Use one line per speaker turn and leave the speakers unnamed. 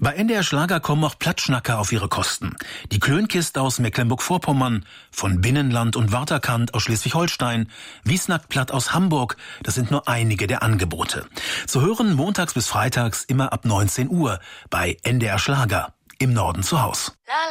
Bei NDR Schlager kommen auch Plattschnacker auf ihre Kosten. Die Klönkist aus Mecklenburg-Vorpommern, von Binnenland und Waterkant aus Schleswig-Holstein, Wiesnack-Platt aus Hamburg, das sind nur einige der Angebote. Zu hören montags bis freitags immer ab 19 Uhr bei NDR Schlager, im Norden zu Haus.